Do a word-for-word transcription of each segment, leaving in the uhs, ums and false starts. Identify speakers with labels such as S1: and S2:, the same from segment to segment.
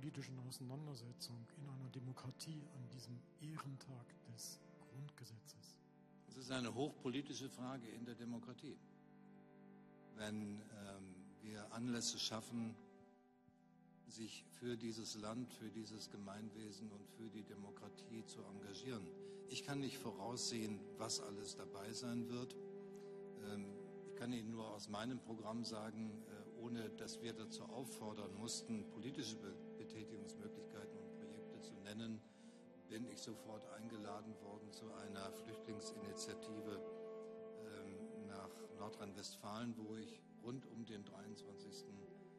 S1: politischen Auseinandersetzung in einer Demokratie an diesem Ehrentag des Grundgesetzes?
S2: Es ist eine hochpolitische Frage in der Demokratie. Wenn ähm, wir Anlässe schaffen, sich für dieses Land, für dieses Gemeinwesen und für die Demokratie zu engagieren. Ich kann nicht voraussehen, was alles dabei sein wird. Ähm, ich kann Ihnen nur aus meinem Programm sagen, äh, ohne dass wir dazu auffordern mussten, politische Be- Betätigungsmöglichkeiten und Projekte zu nennen, bin ich sofort eingeladen worden zu einer Flüchtlingsinitiative ähm, nach Nordrhein-Westfalen, wo ich rund um den dreiundzwanzigsten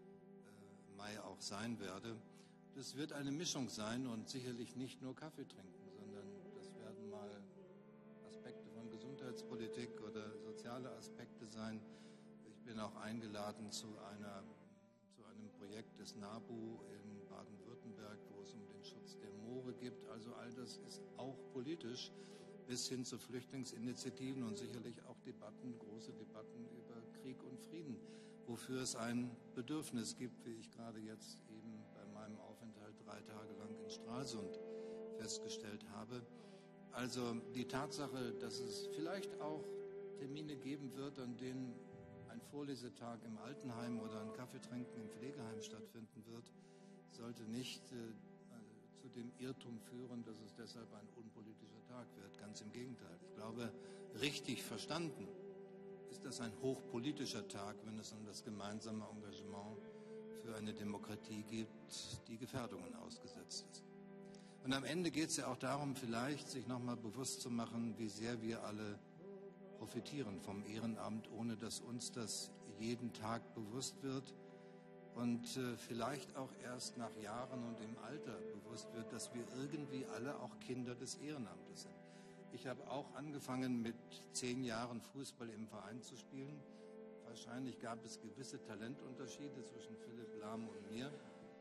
S2: Mai auch sein werde. Das wird eine Mischung sein und sicherlich nicht nur Kaffee trinken, sondern das werden mal Aspekte von Gesundheitspolitik oder soziale Aspekte sein. Ich bin auch eingeladen zu, einer, zu einem Projekt des NABU in Baden-Württemberg, wo es um den Schutz der Moore geht. Also all das ist auch politisch, bis hin zu Flüchtlingsinitiativen und sicherlich auch Debatten, große Debatten über Krieg und Frieden, wofür es ein Bedürfnis gibt, wie ich gerade jetzt eben bei meinem Aufenthalt drei Tage lang in Stralsund festgestellt habe. Also die Tatsache, dass es vielleicht auch Termine geben wird, an denen ein Vorlesetag im Altenheim oder ein Kaffeetrinken im Pflegeheim stattfinden wird, sollte nicht äh, zu dem Irrtum führen, dass es deshalb ein unpolitischer Tag wird. Ganz im Gegenteil. Ich glaube, richtig verstanden ist das ein hochpolitischer Tag, wenn es um das gemeinsame Engagement für eine Demokratie geht, die Gefährdungen ausgesetzt ist. Und am Ende geht es ja auch darum, vielleicht sich nochmal bewusst zu machen, wie sehr wir alle profitieren vom Ehrenamt, ohne dass uns das jeden Tag bewusst wird und äh, vielleicht auch erst nach Jahren und im Alter bewusst wird, dass wir irgendwie alle auch Kinder des Ehrenamtes sind. Ich habe auch angefangen, mit zehn Jahren Fußball im Verein zu spielen. Wahrscheinlich gab es gewisse Talentunterschiede zwischen Philipp Lahm und mir.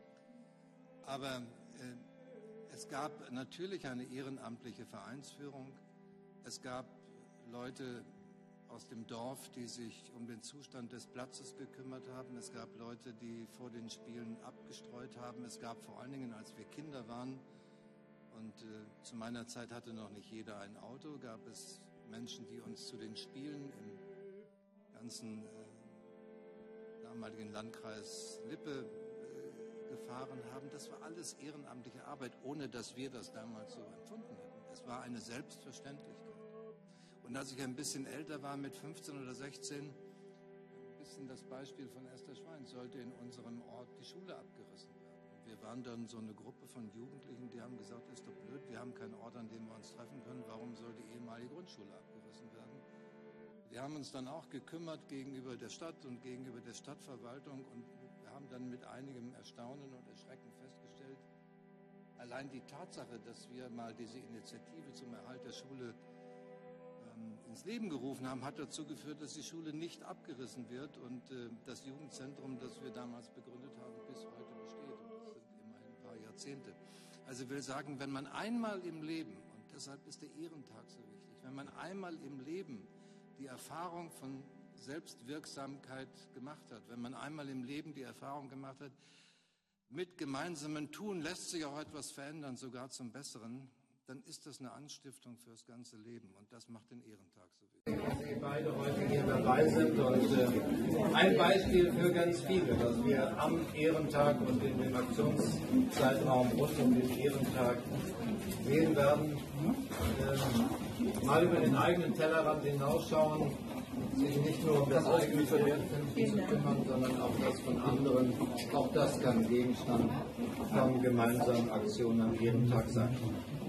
S2: Aber äh, es gab natürlich eine ehrenamtliche Vereinsführung. Es gab Leute aus dem Dorf, die sich um den Zustand des Platzes gekümmert haben. Es gab Leute, die vor den Spielen abgestreut haben. Es gab vor allen Dingen, als wir Kinder waren, und äh, zu meiner Zeit hatte noch nicht jeder ein Auto, gab es Menschen, die uns zu den Spielen im ganzen äh, damaligen Landkreis Lippe äh, gefahren haben. Das war alles ehrenamtliche Arbeit, ohne dass wir das damals so empfunden hätten. Es war eine Selbstverständlichkeit. Und als ich ein bisschen älter war, mit fünfzehn oder sechzehn, ein bisschen das Beispiel von Esther Schwein, sollte in unserem Ort die Schule abgerissen werden. Wir waren dann so eine Gruppe von Jugendlichen, die haben gesagt, ist doch blöd, wir haben keinen Ort, an dem wir uns treffen können, warum soll die ehemalige Grundschule abgerissen werden? Wir haben uns dann auch gekümmert gegenüber der Stadt und gegenüber der Stadtverwaltung und wir haben dann mit einigem Erstaunen und Erschrecken festgestellt, allein die Tatsache, dass wir mal diese Initiative zum Erhalt der Schule ähm, ins Leben gerufen haben, hat dazu geführt, dass die Schule nicht abgerissen wird und äh, das Jugendzentrum, das wir damals begründet haben, bis heute besteht. Jahrzehnte. Also ich will sagen, wenn man einmal im Leben, und deshalb ist der Ehrentag so wichtig, wenn man einmal im Leben die Erfahrung von Selbstwirksamkeit gemacht hat, wenn man einmal im Leben die Erfahrung gemacht hat, mit gemeinsamen Tun lässt sich auch etwas verändern, sogar zum Besseren, dann ist das eine Anstiftung fürs ganze Leben und das macht den Ehrentag so wichtig.
S3: Dass Sie beide heute hier dabei sind und äh, ein Beispiel für ganz viele, dass wir am Ehrentag und in dem Aktionszeitraum rund um den Ehrentag sehen werden, äh, mal über den eigenen Tellerrand hinausschauen, sich nicht nur um das eigene Verdienst zu kümmern, sondern auch das von anderen. Auch das kann Gegenstand von gemeinsamen Aktionen am Ehrentag sein.